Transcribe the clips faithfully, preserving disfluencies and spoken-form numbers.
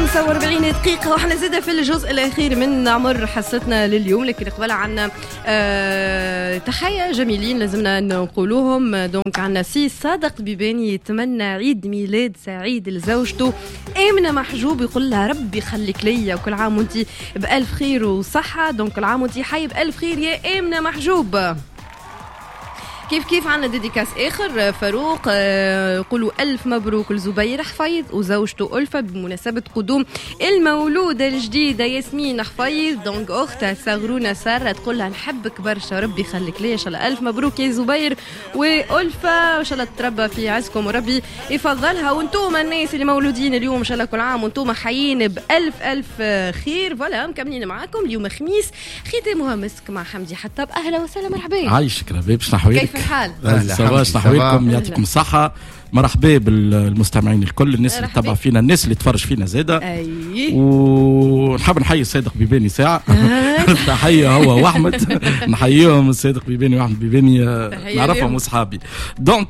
خمسة وأربعين دقيقة وحنا زادة في الجزء الأخير من عمر حصتنا لليوم، لكن قبل عنا آه تحية جميلين لازمنا نقولوهم. دونك عنا سي صادق بيباني يتمنى عيد ميلاد سعيد لزوجته آمنة محجوب، يقول لها ربي يخليك ليا وكل عام وانتي بألف خير وصحة. دونك كل عام وانتي حي بألف خير يا آمنة محجوب. كيف كيف عنا ديديكاس آخر فاروق يقولوا آه ألف مبروك لزبير حفيظ وزوجته ألفة بمناسبة قدوم المولودة الجديدة ياسمين حفيظ. دونك أختها صغرونة سارة تقول لها نحبك برشا ربي يخليك ليا، إن شاء الله ألف مبروك يا زبير وألفة، إن شاء الله تربى في عزكم وربي يفضلها. وانتم الناس اللي مولودين اليوم إن شاء الله كل عام وانتم حيين بألف ألف خير. فوالا مكملين معاكم اليوم خميس ختامها مسك مع حمدي حتاب. أهلا وسهلا مرحبا. عايشك ربي باش نحويك. الحال صباح نحويكم يعطيكم الصحة. مرحبا بالمستمعين الكل، الناس اللي تتابع فينا، الناس اللي تفرج فينا زاده. أي. ونحب نحيي صادق بيباني ساعة تحية هو واحمد، نحييهم صادق بيباني واحمد بيباني نعرفهم وصحابي. دونك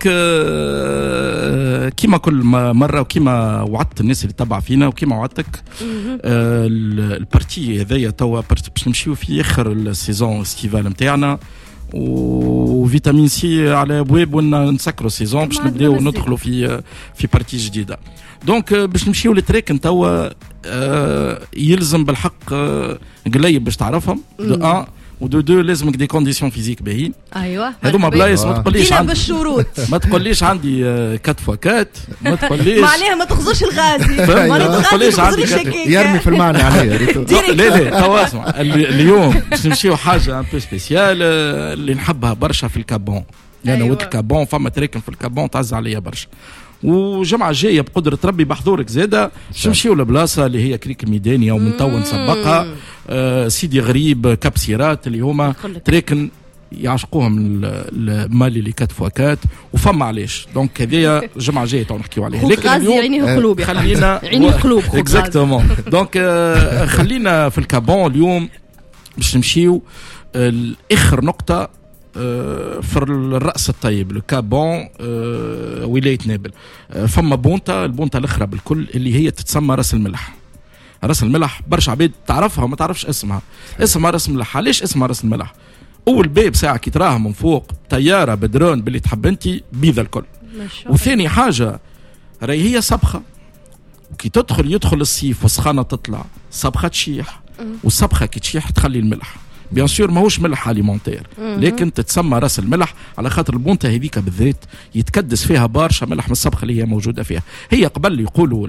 كيما كل مرة وكيما وعدت الناس اللي تتابع فينا وكيما وعدتك البارتي هذايا توا باش نمشيو في آخر السيزون استيفال نتاعنا، وفيتامين سي على ابواب ونسكروا السيزون باش نبداو ندخلوا في في بارتي جديده. دونك باش نمشيو للتريك نتوا يلزم بالحق قليب باش تعرفهم. دو ان ودو دو لازمك دي كونديسيون فيزيك باهين. ايوه هذوما بلايص ما تقوليش عندي بالشروط ما تقوليش عندي كات فوا كات، ما تقوليش معناها ما تخزرش الغازي، ما تقوليش عندي يرمي في المعنى عليه. لا لا توا اسمع، اليوم باش نمشيو حاجه ان بو سبيسيال اللي نحبها برشا في الكابون. انا ود الكابون فما تراكم في الكابون تعز عليا برشا. وجمعة جاية بقدرة ربي بحضورك زادة نمشيو لبلاصة اللي هي كريك ميدانية ومن توا نسبقها آه سيدي غريب كابسيرات اللي هما تراكن يعشقوهم المالي اللي كات فواكات وفما علاش. دونك هذيا جمعة جاية تو نحكيو عليها. لكن اليوم عينيه قلوب خلينا عينيه قلوب اكزاكتومون. دونك آه خلينا في الكابون اليوم باش نمشيو الاخر نقطة في الرأس الطيب الكابون ولاية نابل. فما بونتا البونتا الأخرى بالكل اللي هي تتسمى راس الملح. راس الملح برشا عباد تعرفها وما تعرفش اسمها. اسمها راس الملح. علاش اسمها راس الملح؟ أول باب ساعة كي تراها من فوق طيارة بدرون باللي تحب انتي بيضة الكل. وثاني حاجة راهي هي صبخة، وكي تدخل يدخل الصيف والسخانة تطلع صبخة تشيح، والصبخة كي تشيح تخلي الملح. بيان سور ماهوش ملح اليمونتير لكن تتسمى راس الملح على خاطر البونتا هذيك بالذات يتكدس فيها برشا ملح من الصبخه اللي هي موجوده فيها. هي قبل يقولوا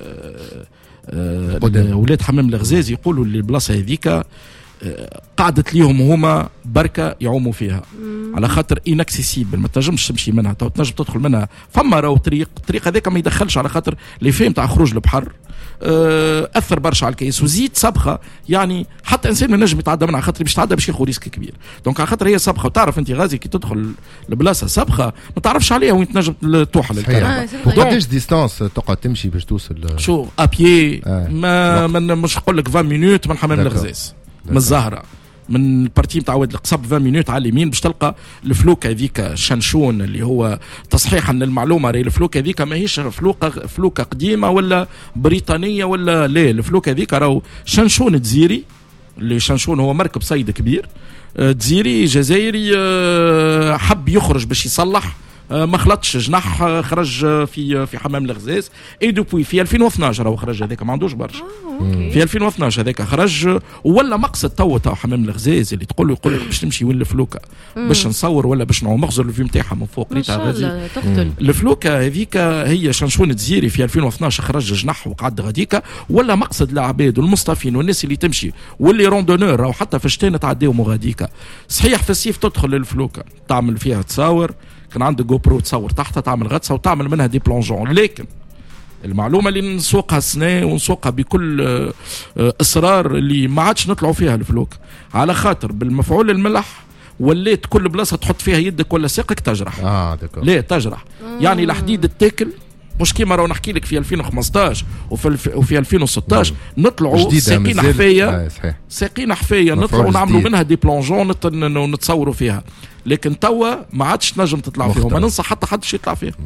ولاد حمام الغزاز يقولوا اللي البلاصه هذيك قعدت ليهم هما بركه يعوموا فيها على خاطر انكسيسيبل ما تنجمش تمشي منها، تو تنجم تدخل منها. فما راهو طريق الطريق هذاك ما يدخلش على خاطر اللي فهم تاع خروج البحر اثر برشا على الكيس وزيد صبخه، يعني حتى انسان ما نجم يتعدى منها خاطر باش يتعدى باش ياخذ ريسك كبير. دونك على خاطر هي صبخه، وتعرف انت غازي كي تدخل البلاصه صبخه ما تعرفش عليها وين تنجم توحل الكلام. وقداش ديستانس تقعد تمشي باش توصل؟ شو ابيي آه. ما من مش نقول لك عشرين مينوت من حمام الغزاز من الزهره من البارتي نتاع واد القصب عشرين مينوت على اليمين باش تلقى الفلوكه هذيك شنشون اللي هو تصحيحا للمعلومه. راهي الفلوكه هذيك ماهيش فلوكه فلوكه قديمه ولا بريطانيه ولا لا، الفلوكه هذيك راهو شنشون تزيري اللي شنشون هو مركب صيد كبير تزيري جزائري حب يخرج باش يصلح ما خلطش جناح خرج في في حمام الغزاز. اي دوبوي في ألفين واثناش راهو خرج هذاك ما عندوش برشا. في ألفين واثناش هذاك خرج ولا مقصد تو تاع حمام الغزاز اللي تقول له يقول لك باش تمشي وين الفلوكه باش نصور ولا باش نعوم مخزر الفيو نتاعها من فوق ريتها غادي الفلوكه هذيك هي شنشون تزيري في ألفين واثناش خرج جناح وقعد غاديكا ولا مقصد العباد والمصطفين والناس اللي تمشي واللي روندونور او حتى في الشتاء تعديو مغاديكا. صحيح في الصيف تدخل للفلوكه تعمل فيها تصاور، كان عندك جو برو تصور تحتها تعمل غطسه وتعمل منها دي بلونجون. لكن المعلومه اللي نسوقها السنه ونسوقها بكل اصرار اللي ما عادش نطلعوا فيها الفلوك على خاطر بالمفعول الملح وليت كل بلاصه تحط فيها يدك ولا ساقك تجرح. اه دكتور ليه تجرح؟ يعني الحديد التاكل مش كيما راهو نحكي لك في ألفين وخمسطاش وفي الف... وفي ألفين وستطاش نطلعوا ساقين حفايه آه ساقين حفايه نطلعوا نعملوا منها دي بلونجون نت... ونتصوروا فيها. لكن توا ما عادش نجم تطلع فيها وما ننصح حتى حدش يطلع فيها.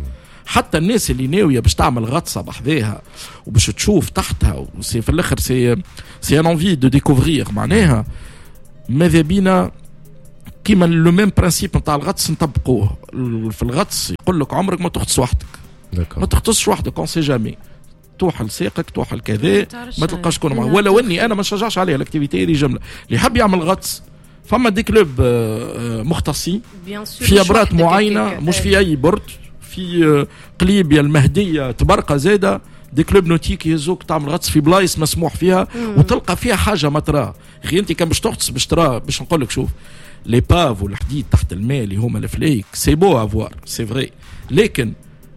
حتى الناس اللي ناويه باش تعمل غطسه بحذاها وباش تشوف تحتها وسي في الاخر سي سي ان انفي دو ديكوفرير معناها ماذا بينا كيما لو ميم برانسيب نتاع الغطس نطبقوه في الغطس. يقول لك عمرك ما تغطس وحدك، ما تغطسش وحدك، اون سي جامي توحل ساقك توحل كذا ما تلقاش شكون معاه. ولو اني انا ما نشجعش عليها الاكتيفيتي هذه جمله. اللي يحب يعمل غطس فما دي كلوب مختصين في ابرات معينه، مش في اي برد، في قليبيا المهديه تبرقه زاده دي كلوب نوتيك يهزوك تعمل غطس في بلايص مسموح فيها وتلقى فيها حاجه ما تراه. غير انت كان باش تغطس باش تراه باش نقول لك شوف لي باف والحديد تحت الماء اللي هما الفليك سي بو افوار سي فري، لكن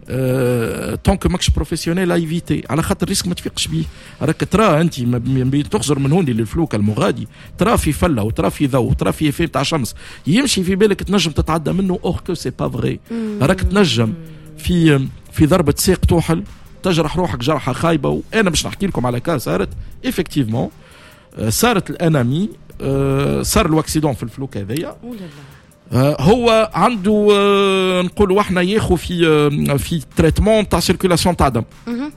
طونك ماكش بروفيسيونيل ايفيتي على خاطر الريسك ما تفيقش بيه. راك ترى انت تخزر من هون للفلوكه المغادي ترى في فله وترى في ضوء وترى في في تاع شمس يمشي في بالك تنجم تتعدى منه اوغ كو سي با فري. راك تنجم في في ضربه ساق توحل تجرح روحك جرحه خايبه. وانا باش نحكي لكم على كاس صارت افكتيفمون صارت الانامي صار الواكسيدون في الفلوك هذيا. هو عنده نقولوا احنا ياخذ في في تريتمون تاع سيركيلاسيون تاع دم،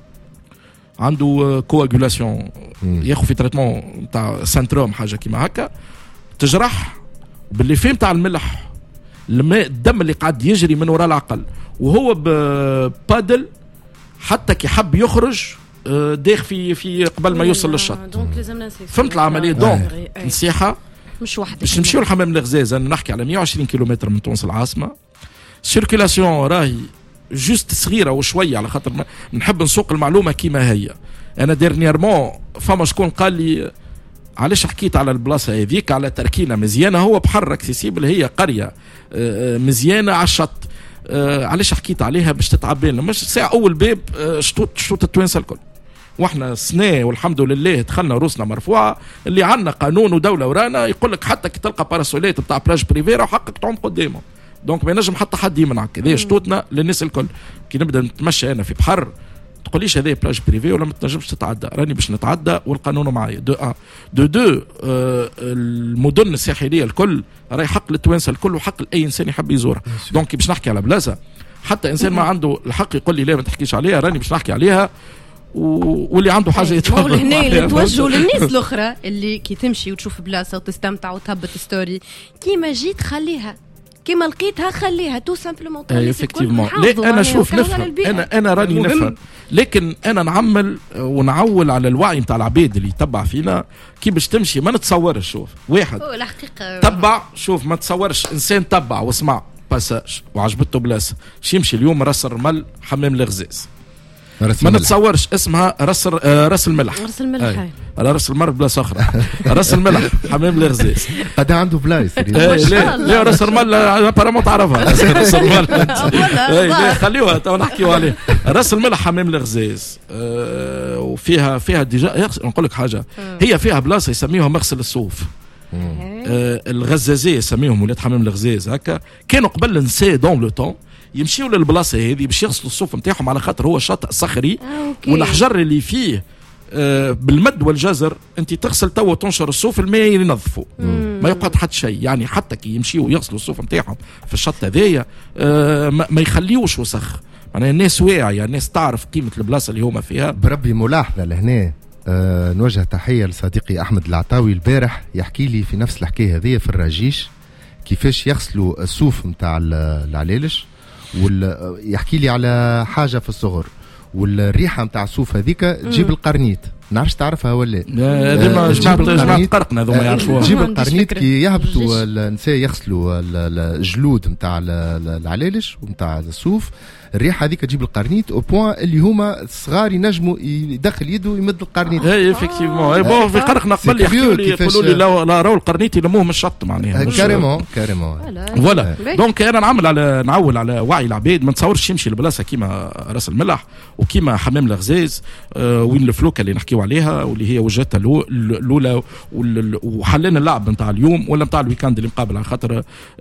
عنده كواغولاسيون ياخذ في تريتمون تاع سنتروم حاجه كيما هكا تجرح باللي فهم تاع الملح الماء الدم اللي قاعد يجري من وراء العقل وهو ببادل حتى كي حب يخرج داخ في في قبل ما يوصل للشط. فهمت العمليه؟ دونك نصيحه مش وحدك باش نمشيو لحمام الغزاز. انا نحكي على مية وعشرين كيلومتر من تونس العاصمه. سيركيلاسيون راهي جوست صغيره وشويه على خاطر نحب نسوق المعلومه كيما هي. انا ديرنييرمون فما شكون قال لي علاش حكيت على البلاصه هذيك على تركينه مزيانه، هو بحر اكسيسيبل هي قريه مزيانه على الشط. علاش حكيت عليها باش تتعب لنا مش ساعه اول باب شطوط شطوط التوانسه الكل واحنا سنة والحمد لله دخلنا روسنا مرفوعه. اللي عندنا قانون ودوله ورانا يقول لك حتى كي تلقى باراسوليت بتاع بلاج بريفي راه حقك تعوم قدامه. دونك ما ينجم حتى حد يمنعك. هذا شطوطنا للناس الكل. كي نبدا نتمشى انا في بحر تقوليش هذا بلاج بريفي ولا ما تنجمش تتعدى، راني باش نتعدى والقانون معايا. دو ان دو دو آه المدن الساحليه الكل راهي حق للتوانسه الكل وحق لاي انسان يحب يزورها. دونك باش نحكي على بلاصه حتى انسان ما عنده الحق يقول لي لا ما تحكيش عليها، راني باش نحكي عليها واللي عنده حاجه يتفضل. هنا نتوجهوا للناس الاخرى اللي كي تمشي وتشوف بلاصه وتستمتع وتهبط ستوري كيما جيت خليها كيما لقيتها خليها تو سامبلومون. افكتيفمون لا انا شوف نفهم انا انا راني نفهم، لكن انا نعمل ونعول على الوعي نتاع العباد اللي يتبع فينا كي باش تمشي ما نتصورش. شوف واحد تبع شوف ما تصورش انسان تبع واسمع باساج وعجبته بلاصه شي يمشي اليوم راس الرمل حمام الغزاز ما نتصورش اسمها راس راس الملح. راس الملح راس المر بلاصه اخرى راس الملح حمام الغزاز قد عنده بلايص. لا لا راس المل ابارامون تعرفها راس المل لا خليوها تو نحكيو عليه. راس الملح حمام الغزاز وفيها فيها ديجا نقول لك حاجه هي فيها بلاصه يسميوها مغسل الصوف. الغزازيه يسميهم ولاد حمام الغزاز هكا كانوا قبل نساء دون لو طون يمشيوا للبلاصه هذه باش يغسلوا الصوف نتاعهم على خاطر هو شاطئ صخري آه، والاحجار اللي فيه آه بالمد والجزر انت تغسل تو تنشر الصوف الماء ينظفوا ما يقعد حتى شيء. يعني حتى كي يمشيوا يغسلوا الصوف نتاعهم في الشط هذايا آه ما يخليوش وسخ. معناها الناس واعيه الناس تعرف قيمه البلاصه اللي هما فيها. بربي ملاحظه لهنا آه نوجه تحيه لصديقي احمد العطاوي البارح يحكي لي في نفس الحكايه هذه في الراجيش كيفاش يغسلوا الصوف نتاع العلالش ويحكي لي على حاجه في الصغر والريحه نتاع الصوف هذيك تجيب القرنيت. نعرفش تعرفها ولا لا؟ هذوما جماعه جماعه قرقنا هذوما يعرفوها. تجيب القرنيت كي يهبطوا النساء يغسلوا الجلود نتاع العلالش ونتاع الصوف الريحه هذيك تجيب القرنيت او بوان اللي هما الصغار ينجموا يدخل يده ويمد القرنيت. اي افكتيفمون اي بون في قرقنا قبل يحكوا لي يقولوا لي لا راهو القرنيت يلموه من الشط معناها كاريمون كاريمون فوالا. دونك انا نعمل على نعول على وعي العباد ما نتصورش يمشي لبلاصه كيما راس الملح وكيما حمام الغزاز آه وين الفلوكه اللي نحكيو عليها واللي هي وجهتها الاولى وحلينا اللعب نتاع اليوم ولا نتاع الويكاند اللي مقابل على خاطر آه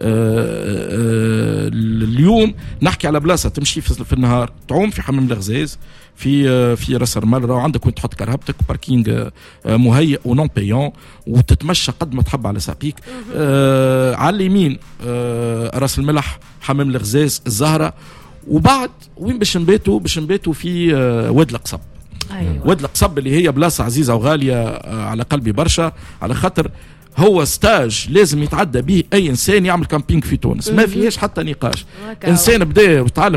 آه اليوم نحكي على بلاصه تمشي في النهار تعوم في حمام الغزاز في في راس الرمل راهو عندك وين تحط كرهبتك باركينغ مهيئ ونون بايون وتتمشى قد ما تحب على ساقيك. آه على اليمين آه راس الملح حمام الغزاز الزهره وبعد وين باش نباتوا؟ باش نباتوا في واد القصب. أيوة. واد القصب اللي هي بلاصه عزيزه وغاليه على قلبي برشا، على خاطر هو ستاج لازم يتعدى به اي انسان يعمل كامبينج في تونس، ما فيهاش حتى نقاش. انسان بدا وتعلم